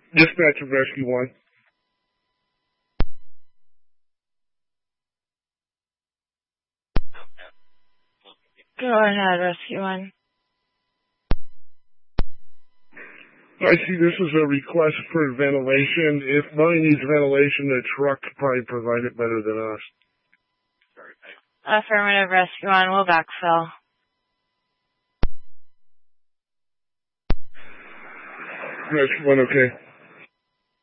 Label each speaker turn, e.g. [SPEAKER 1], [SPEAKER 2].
[SPEAKER 1] Dispatch of Rescue 1.
[SPEAKER 2] Go ahead, Rescue 1.
[SPEAKER 1] I see this is a request for ventilation. If Murray needs ventilation, the truck could probably provide it better than us.
[SPEAKER 2] Affirmative, Rescue 1. We'll backfill.
[SPEAKER 1] Rescue 1, okay.